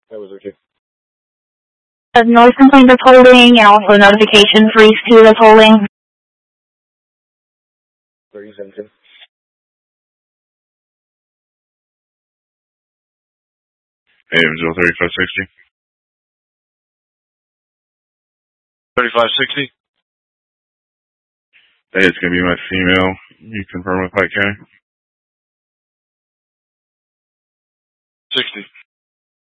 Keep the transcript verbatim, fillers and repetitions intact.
That was okay. A noise complaint that's holding, and also a notification for East two that's holding. Where are you sent to? Ames thirty-five sixty. thirty-five sixty? Hey, it's going to be my female. You confirm with Pike County? sixty.